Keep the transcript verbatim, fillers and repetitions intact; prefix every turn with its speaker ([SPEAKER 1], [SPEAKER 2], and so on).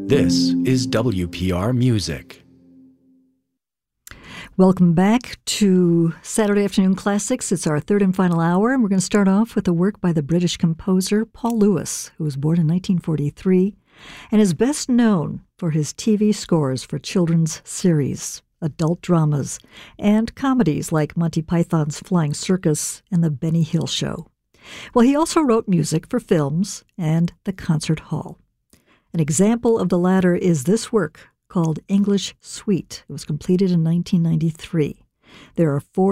[SPEAKER 1] This is W P R Music.
[SPEAKER 2] Welcome back to Saturday Afternoon Classics. It's our third and final hour, and we're going to start off with a work by the British composer Paul Lewis, who was born in nineteen forty-three and is best known for his T V scores for children's series, adult dramas, and comedies like Monty Python's Flying Circus and The Benny Hill Show. Well, he also wrote music for films and the concert hall. An example of the latter is this work called English Suite. It was completed in nineteen ninety-three. There are four